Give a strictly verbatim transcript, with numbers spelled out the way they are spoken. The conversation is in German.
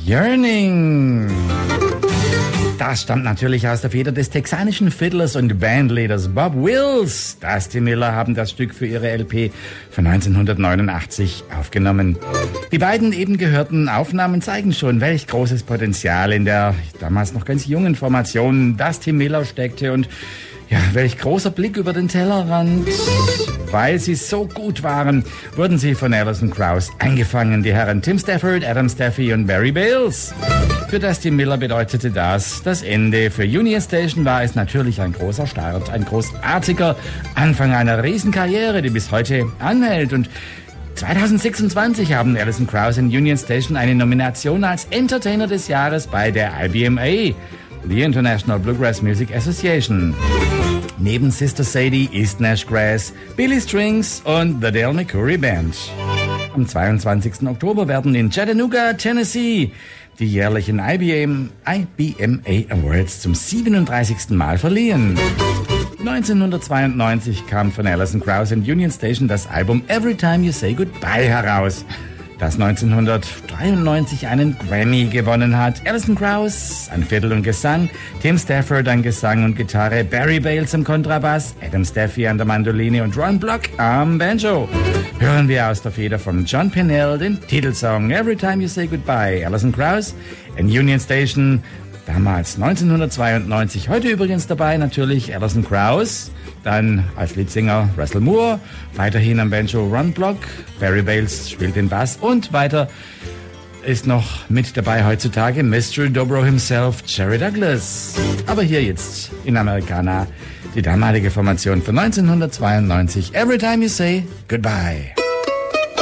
Yearning. Das stammt natürlich aus der Feder des texanischen Fiddlers und Bandleaders Bob Wills. Dusty Miller haben das Stück für ihre L P von neunzehnhundertneunundachtzig aufgenommen. Die beiden eben gehörten Aufnahmen zeigen schon, welch großes Potenzial in der damals noch ganz jungen Formation Dusty Miller steckte und ja, welch großer Blick über den Tellerrand. Weil sie so gut waren, wurden sie von Alison Krauss eingefangen. Die Herren Tim Stafford, Adam Staffy und Barry Bales. Für Dusty Miller bedeutete das das Ende. Für Union Station war es natürlich ein großer Start, ein großartiger Anfang einer Riesenkarriere, die bis heute anhält. Und zweitausendsechsundzwanzig haben Alison Krauss und Union Station eine Nomination als Entertainer des Jahres bei der I B M A, the International Bluegrass Music Association. Neben Sister Sadie, East Nash Grass, Billy Strings und The Del McCoury Band. Am zweiundzwanzigsten Oktober werden in Chattanooga, Tennessee, die jährlichen I B M, I B M A Awards zum siebenunddreißigsten Mal verliehen. neunzehnhundertzweiundneunzig kam von Alison Krauss und Union Station das Album Every Time You Say Goodbye heraus, das neunzehnhundertdreiundneunzig einen Grammy gewonnen hat. Alison Krauss an Fiddle und Gesang, Tim Stafford an Gesang und Gitarre, Barry Bales am Kontrabass, Adam Staffy an der Mandoline und Ron Block am Banjo. Hören wir aus der Feder von John Pennell den Titelsong Every Time You Say Goodbye. Alison Krauss in Union Station, damals neunzehnhundertzweiundneunzig. Heute übrigens dabei natürlich Alison Krauss. Dann als Leadsänger Russell Moore, weiterhin am Banjo Ron Block, Barry Bales spielt den Bass und weiter ist noch mit dabei heutzutage Mister Dobro himself, Jerry Douglas. Aber hier jetzt in Americana die damalige Formation von neunzehnhundertzweiundneunzig, Every Time You Say Goodbye.